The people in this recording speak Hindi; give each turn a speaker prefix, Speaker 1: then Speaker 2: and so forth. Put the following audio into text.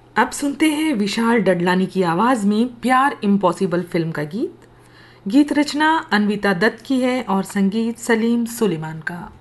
Speaker 1: अब सुनते हैं विशाल डडलानी की आवाज में प्यार इम्पॉसिबल फिल्म का गीत। गीत रचना अन्विता दत्त की है और संगीत सलीम सुलेमान का।